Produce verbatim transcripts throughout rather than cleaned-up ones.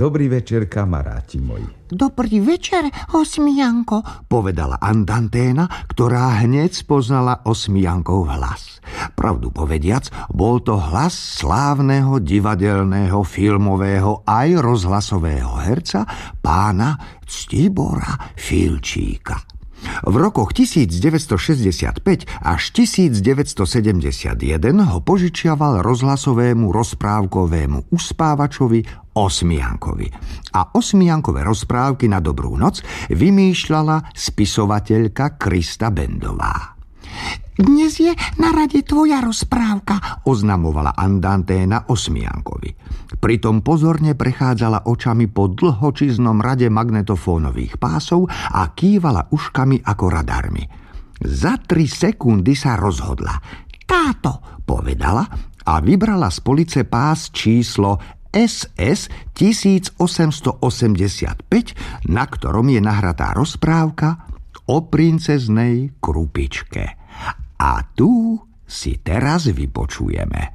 Dobrý večer, kamaráti moji. Dobrý večer, Osmijanko, povedala Andanténa, ktorá hneď spoznala Osmijankov hlas. Pravdu povediac, bol to hlas slávneho divadelného, filmového aj rozhlasového herca pána Ctibora Filčíka. V rokoch devätnásťstošesťdesiatpäť až devätnásťstosedemdesiatjeden ho požičiaval rozhlasovému rozprávkovému uspávačovi Osmijankovi. A Osmijankové rozprávky na dobrú noc vymýšľala spisovateľka Krista Bendová. Dnes je na rade tvoja rozprávka, oznamovala Andanténa Osmijankovi. Pritom pozorne prechádzala očami po dlhočiznom rade magnetofónových pásov a kývala uškami ako radarmi. Za tri sekundy sa rozhodla. Táto, povedala a vybrala z police pás číslo es es tisícosemstoosemdesiatpäť, na ktorom je nahratá rozprávka o princeznej Krupičke. A tu si teraz vypočujeme.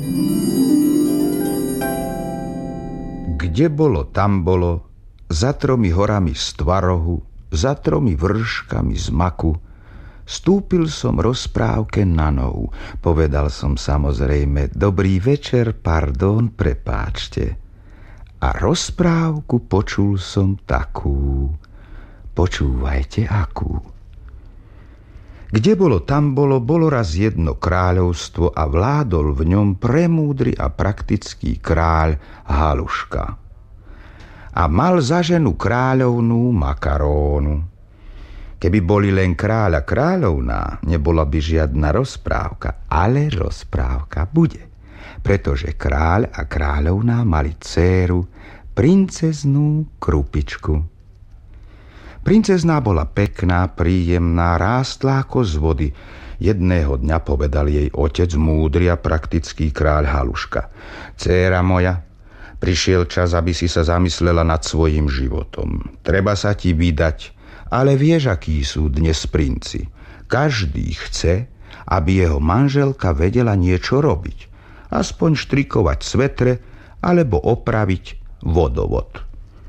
Kde bolo, tam bolo, za tromi horami z tvarohu, za tromi vrškami z maku, stúpil som rozprávke na nohu. Povedal som samozrejme, dobrý večer, pardon, prepáčte. A rozprávku počul som takú. Počúvajte akú. Kde bolo, tam bolo, bolo raz jedno kráľovstvo a vládol v ňom premúdry a praktický kráľ Haluška. A mal za ženu kráľovnú Makarónu. Keby boli len kráľ a kráľovná, nebola by žiadna rozprávka, ale rozprávka bude. Pretože kráľ a kráľovná mali dcéru, princeznú Krupičku. Princezná bola pekná, príjemná, rástla ako z vody. Jedného dňa povedal jej otec, múdry a praktický kráľ Haluška. Dcéra moja, prišiel čas, aby si sa zamyslela nad svojím životom. Treba sa ti vydať, ale vieš, akí sú dnes princi. Každý chce, aby jeho manželka vedela niečo robiť. Aspoň štrikovať svetre, alebo opraviť vodovod.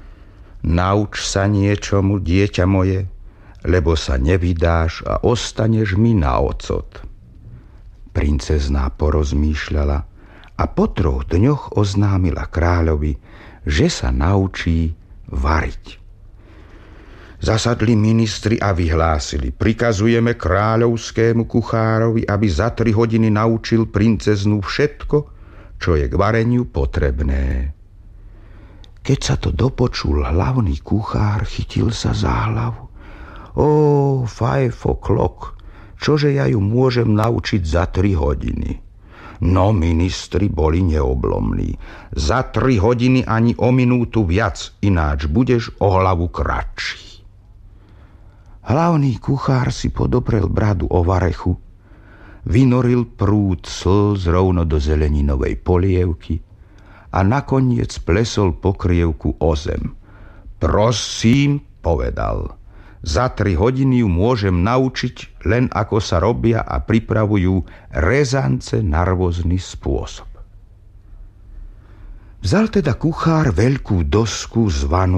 Nauč sa niečomu, dieťa moje, lebo sa nevydáš a ostaneš mi na ocot. Princezná porozmýšľala a po troch dňoch oznámila kráľovi, že sa naučí variť. Zasadli ministri a vyhlásili, prikazujeme kráľovskému kuchárovi, aby za tri hodiny naučil princeznú všetko, čo je k vareniu potrebné. Keď sa to dopočul hlavný kuchár, chytil sa za hlavu. Ó, five o'clock, čože ja ju môžem naučiť za tri hodiny? No, ministri boli neoblomní. Za tri hodiny ani o minútu viac, ináč budeš o hlavu kratší. Hlavný kuchár si podoprel bradu o varechu, vynoril prúd slz rovno do zeleninovej polievky a nakoniec plesol pokrievku o zem. Prosím, povedal, za tri hodiny ju môžem naučiť len ako sa robia a pripravujú rezance na rôzny spôsob. Vzal teda kuchár veľkú dosku zvanú